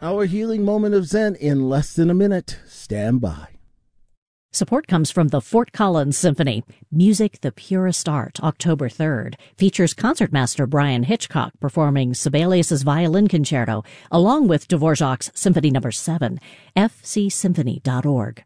Our healing moment of Zen in less than a minute. Stand by. Support comes from the Fort Collins Symphony. Music, the Purest Art, October 3rd. Features concertmaster Brian Hitchcock performing Sibelius's Violin Concerto, along with Dvorak's Symphony No. 7. fcsymphony.org.